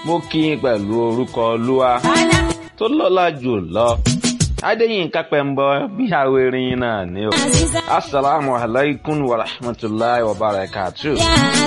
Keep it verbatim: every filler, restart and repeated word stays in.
mo kí yín pẹ̀lú orúkọ Olúwa tó lọ́lá jù lọ. Adéyínká Pẹ́mbọ bí awérin náà ni o. Assalamu alaikum wa rahmatullahi wa barakatuh.